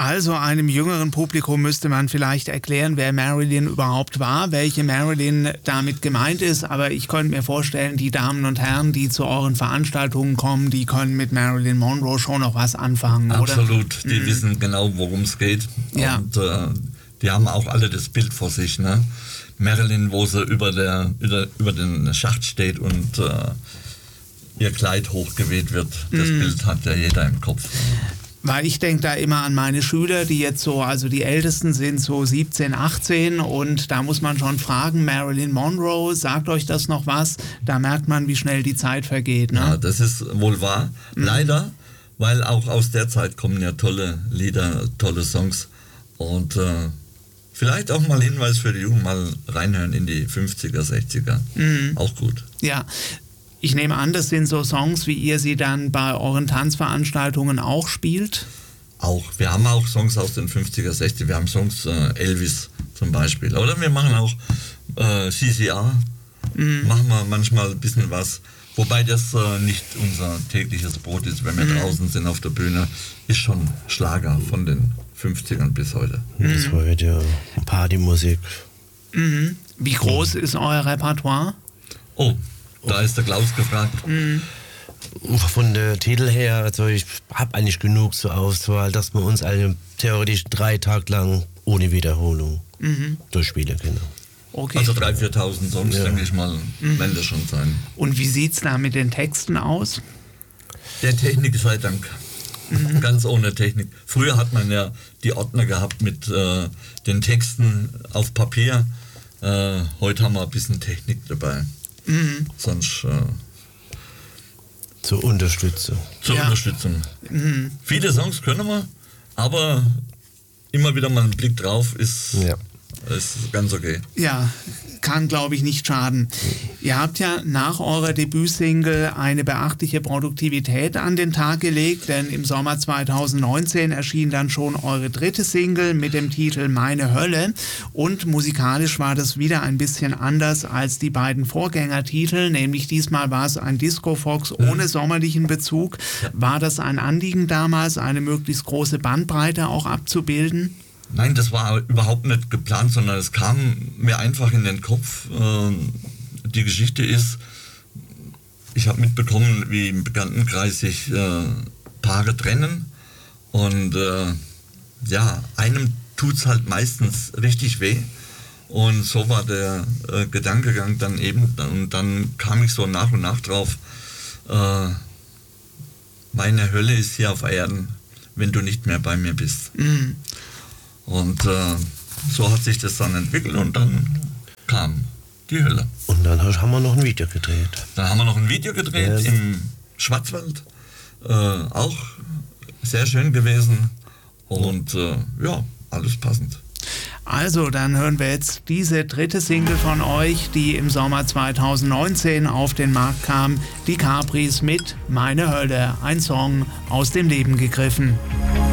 Also einem jüngeren Publikum müsste man vielleicht erklären, wer Marilyn überhaupt war, welche Marilyn damit gemeint ist. Aber ich könnte mir vorstellen, die Damen und Herren, die zu euren Veranstaltungen kommen, die können mit Marilyn Monroe schon noch was anfangen, oder? Absolut, die wissen genau, worum es geht. Ja. Und die haben auch alle das Bild vor sich, ne? Marilyn, wo sie über den Schacht steht und ihr Kleid hochgeweht wird. Das Bild hat ja jeder im Kopf. Weil ich denke da immer an meine Schüler, die jetzt so, also die Ältesten sind so 17, 18 und da muss man schon fragen, Marilyn Monroe, sagt euch das noch was? Da merkt man, wie schnell die Zeit vergeht. Ne? Ja, das ist wohl wahr. Leider, weil auch aus der Zeit kommen ja tolle Lieder, tolle Songs und vielleicht auch mal Hinweis für die Jugend, mal reinhören in die 50er, 60er. Auch gut. Ja. Ich nehme an, das sind so Songs, wie ihr sie dann bei euren Tanzveranstaltungen auch spielt? Auch. Wir haben auch Songs aus den 50er, 60er. Wir haben Songs, Elvis zum Beispiel. Oder wir machen auch CCR. Machen wir manchmal ein bisschen was. Wobei das nicht unser tägliches Brot ist, wenn wir draußen sind auf der Bühne. Ist schon Schlager von den 50ern bis heute. Das war heute Partymusik. Wie groß ist euer Repertoire? Oh, da ist der Klaus gefragt. Von der Titel her, also ich habe eigentlich genug zur Auswahl, dass man uns theoretisch 3 Tage lang ohne Wiederholung durchspielen können. Okay. Also 3.000, 4.000 Songs, denke ich mal, werden das schon sein. Und wie sieht es da mit den Texten aus? Der Technik sei Dank. Ganz ohne Technik. Früher hat man ja die Ordner gehabt mit den Texten auf Papier. Heute haben wir ein bisschen Technik dabei. Sonst zur Unterstützung. Unterstützung. Viele Songs können wir, aber immer wieder mal ein Blick drauf ist ganz okay. Ja, kann, glaube ich, nicht schaden. Ihr habt ja nach eurer Debütsingle eine beachtliche Produktivität an den Tag gelegt, denn im Sommer 2019 erschien dann schon eure 3. Single mit dem Titel Meine Hölle und musikalisch war das wieder ein bisschen anders als die beiden Vorgängertitel, nämlich diesmal war es ein Disco-Fox ohne sommerlichen Bezug. War das ein Anliegen damals, eine möglichst große Bandbreite auch abzubilden? Nein, das war überhaupt nicht geplant, sondern es kam mir einfach in den Kopf. Die Geschichte ist, ich habe mitbekommen, wie im Bekanntenkreis sich Paare trennen und einem tut es halt meistens richtig weh und so war der Gedankengang dann eben und dann kam ich so nach und nach drauf, meine Hölle ist hier auf Erden, wenn du nicht mehr bei mir bist. Und so hat sich das dann entwickelt und dann kam die Hölle. Und dann haben wir noch ein Video gedreht. Dann haben wir noch ein Video gedreht im Schwarzwald. Auch sehr schön gewesen. Und alles passend. Also, dann hören wir jetzt diese 3. Single von euch, die im Sommer 2019 auf den Markt kam. Die Capris mit Meine Hölle. Ein Song aus dem Leben gegriffen.